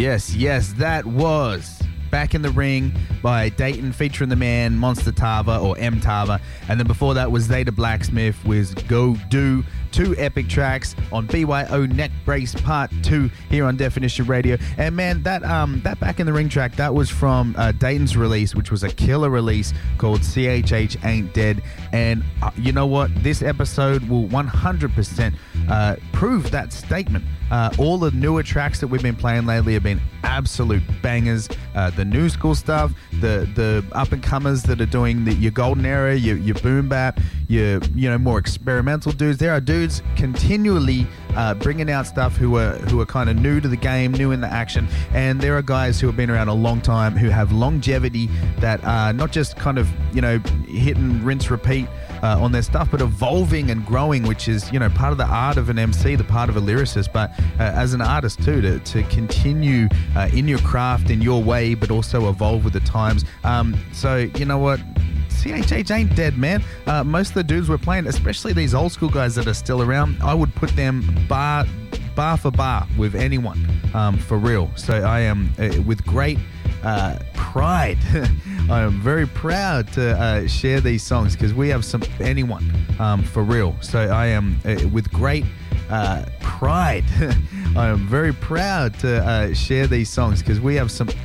Yes, that was Back in the Ring by Dayton featuring the man Monster Tava or M Tava. And then before that was Zeta Blacksmith with Go Do. Two epic tracks on BYO Neck Brace Part 2 here on Definition Radio. And man, that Back in the Ring track, that was from Dayton's release, which was a killer release called CHH Ain't Dead. And you know what? This episode will 100% prove that statement. All the newer tracks that we've been playing lately have been absolute bangers. The new school stuff, the up-and-comers that are doing your golden era, your boom bap, your more experimental dudes. There are dudes continually bringing out stuff who are kind of new to the game, new in the action, and there are guys who have been around a long time who have longevity that are not just kind of hit and rinse repeat on their stuff, but evolving and growing, which is part of the art of an MC, the part of a lyricist, but as an artist too, to continue in your craft in your way, but also evolve with the times. So you know what? CHH ain't dead, man. Most of the dudes we're playing, especially these old school guys that are still around, I would put them bar for bar with anyone, for real. So I am with great pride. I am very proud to share these songs because we have some anyone, for real. So I am with great pride. I am very proud to share these songs because we have some